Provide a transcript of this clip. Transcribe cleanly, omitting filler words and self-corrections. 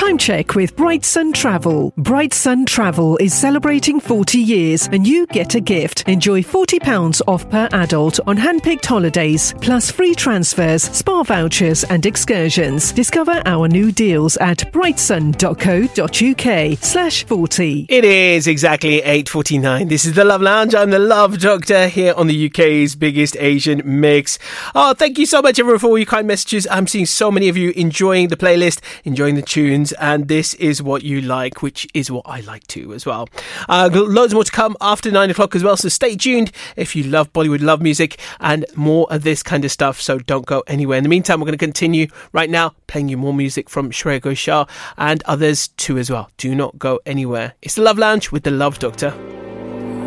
Time check with Bright Sun Travel. Bright Sun Travel is celebrating 40 years and you get a gift. Enjoy £40 off per adult on hand-picked holidays, plus free transfers, spa vouchers and excursions. Discover our new deals at brightsun.co.uk/40. It is exactly 8:49. This is the Love Lounge. I'm the Love Doctor here on the UK's biggest Asian mix. Oh, thank you so much everyone for all your kind messages. I'm seeing so many of you enjoying the playlist, enjoying the tunes, and this is what you like, which is what I like too as well. Loads more to come after 9 o'clock as well, so stay tuned if you love Bollywood, love music, and more of this kind of stuff, so don't go anywhere. In the meantime, we're going to continue right now playing you more music from Shreya Ghoshal and others too as well. Do not go anywhere. It's the Love Lounge with the Love Doctor.